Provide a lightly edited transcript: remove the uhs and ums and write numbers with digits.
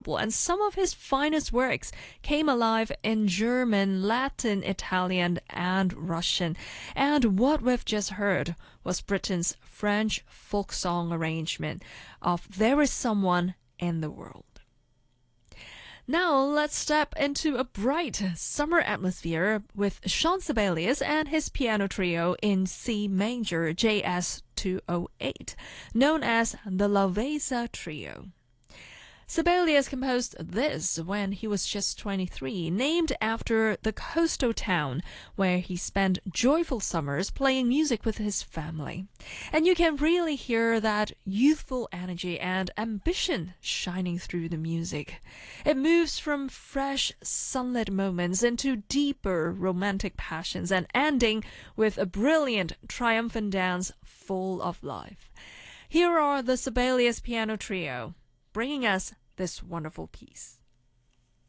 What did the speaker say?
and some of his finest works came alive in German, Latin, Italian, and Russian. And what we've just heard was Britain's French folk song arrangement of There Is Someone in the World. Now let's step into a bright summer atmosphere with Shawn Sibelius and his piano trio in C major JS 208, known as the Lavezza Trio. Sibelius composed this when he was just 23, named after the coastal town where he spent joyful summers playing music with his family. And you can really hear that youthful energy and ambition shining through the music. It moves from fresh sunlit moments into deeper romantic passions and ending with a brilliant triumphant dance full of life. Here are the Sibelius Piano Trio, bringing us this wonderful piece.